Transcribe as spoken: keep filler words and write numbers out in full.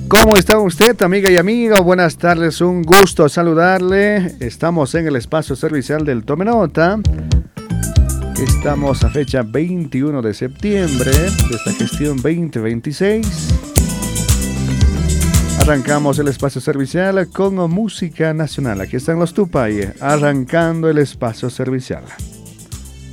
¿Cómo está usted, amiga y amigo? Buenas tardes, un gusto saludarle. Estamos en el espacio servicial del Tome Nota. Estamos a fecha veintiuno de septiembre de esta gestión veinte veintiséis. Arrancamos el espacio servicial con música nacional. Aquí están los Tupay, arrancando el espacio servicial.